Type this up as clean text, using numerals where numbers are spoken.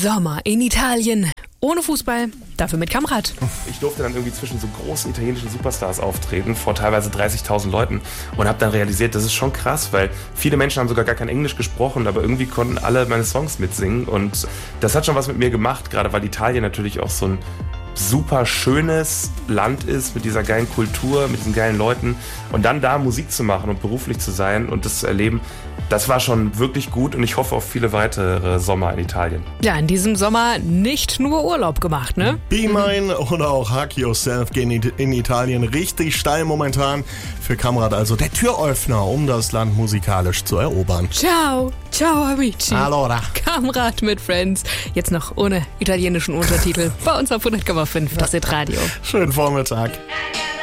Sommer in Italien. Ohne Fußball, dafür mit Kamrad. Ich durfte dann irgendwie zwischen so großen italienischen Superstars auftreten, vor teilweise 30.000 Leuten und habe dann realisiert, das ist schon krass, weil viele Menschen haben sogar gar kein Englisch gesprochen, aber irgendwie konnten alle meine Songs mitsingen und das hat schon was mit mir gemacht, gerade weil Italien natürlich auch so ein super schönes Land ist, mit dieser geilen Kultur, mit diesen geilen Leuten und dann da Musik zu machen und beruflich zu sein und das zu erleben, das war schon wirklich gut und ich hoffe auf viele weitere Sommer in Italien. Ja, in diesem Sommer nicht nur Urlaub gemacht, ne? Be Mine oder auch Hug Yourself gehen in Italien richtig steil momentan. Für Kamrad also der Türöffner, um das Land musikalisch zu erobern. Ciao, ciao amici. Allora. Kamrad mit Friends. Jetzt noch ohne italienischen Untertitel. Bei uns auf 100,5 das Hit Radio. Schönen Vormittag.